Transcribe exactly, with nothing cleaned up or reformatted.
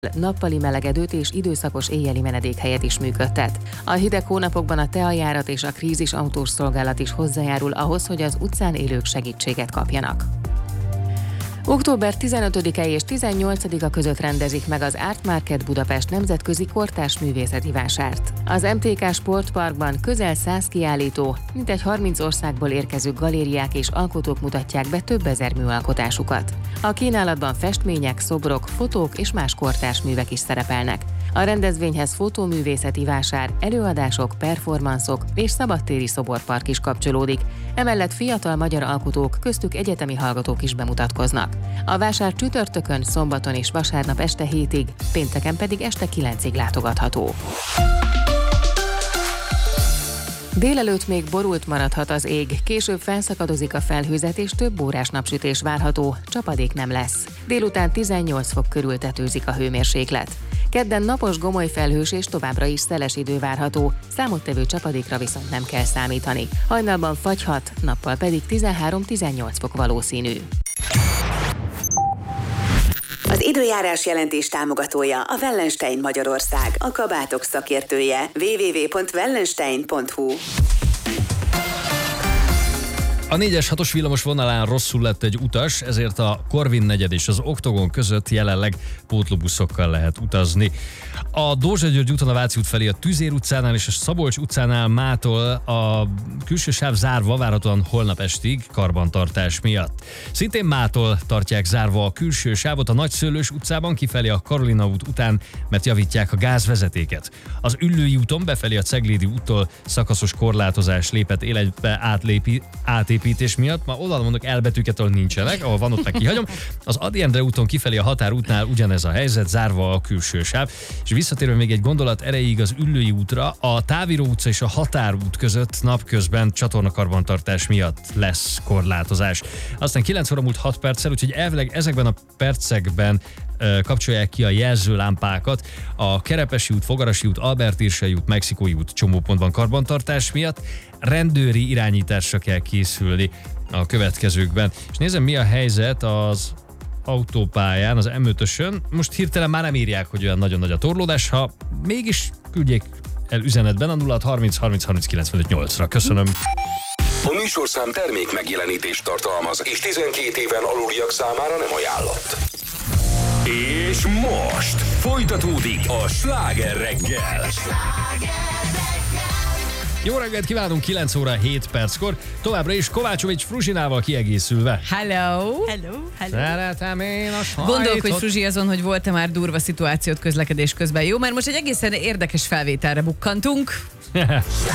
nappali melegedőt és időszakos éjjeli menedékhelyet is működtet. A hideg hónapokban a teajárat és a krízis autós szolgálat is hozzájárul ahhoz, hogy az utcán élők segítséget kapjanak. október tizenötödike és tizennyolcadika között rendezik meg az Art Market Budapest nemzetközi kortárs művészeti vásárt. Az em té ká Sportparkban közel száz kiállító, mintegy harminc országból érkező galériák és alkotók mutatják be több ezer műalkotásukat. A kínálatban festmények, szobrok, fotók és más kortárs művek is szerepelnek. A rendezvényhez fotóművészeti vásár, előadások, performanszok és szabadtéri szoborpark is kapcsolódik. Emellett fiatal magyar alkotók, köztük egyetemi hallgatók is bemutatkoznak. A vásár csütörtökön, szombaton és vasárnap este hétig, pénteken pedig este kilencig látogatható. Délelőtt még borult maradhat az ég, később felszakadozik a felhőzet és több órás napsütés várható, csapadék nem lesz. Délután tizennyolc fok körül tetőzik a hőmérséklet. Kedden napos, gomoly felhős és továbbra is szeles idő várható, számottevő csapadékra viszont nem kell számítani. Hajnalban fagyhat, nappal pedig tizenhárom-tizennyolc fok valószínű. Az időjárás jelentés támogatója a Wellenstein Magyarország, a kabátok szakértője. double-u double-u double-u pont wellenstein pont hu. A négyes hatos villamos vonalán rosszul lett egy utas, ezért a Korvin negyed és az Oktogon között jelenleg pótlóbuszokkal lehet utazni. A Dózsa-György úton a Váci út felé a Tüzér utcánál és a Szabolcs utcánál mától a külső sáv zárva, várhatóan holnap estig karbantartás miatt. Szintén mától tartják zárva a külső sávot a Nagyszőlős utcában kifelé a Karolina út után, mert javítják a gázvezetéket. Az Üllői úton befelé a Ceglédi úttól szakaszos korlátozás lépett életbe átlépi, átépítés miatt. Ma oldalon mondok elbetűket, ahol nincsenek, ahol van, ott meg kihagyom. Az Ady Endre úton kifelé a határútnál ugyanez a helyzet, zárva a külső sáv. És visszatérve még egy gondolat erejéig az Üllői útra, a Táviró utca és a Határút között napközben csatornakarbantartás miatt lesz korlátozás. Aztán kilenc óra múlt hat perccel, úgyhogy elvileg ezekben a percekben kapcsolják ki a jelzőlámpákat. A Kerepesi út, Fogarasi út, Albert-Irsai út, Mexikói út csomópontban karbantartás miatt rendőri irányításra kell készülni a következőkben. És nézem, mi a helyzet az autópályán, az em ötösön. Most hirtelen már nem írják, hogy olyan nagyon nagy a torlódás, ha mégis küldjék el üzenetben a nulla harminc harminc harminc kilencvenöt nyolcra. Köszönöm. A műsorszám termék megjelenítést tartalmaz, és tizenkét éven aluliak számára nem ajánlott. És most folytatódik a Sláger reggel. Jó reggelt kívánunk, kilenc óra hét perckor. Továbbra is Kovácsovics Fruzsinával kiegészülve. Hello! Hello, hello. Szeretem én a sajtot. Gondolkodj, Fruzsi, azon, hogy volt-e már durva szituációt közlekedés közben. Jó, mert most egy egészen érdekes felvételre bukkantunk.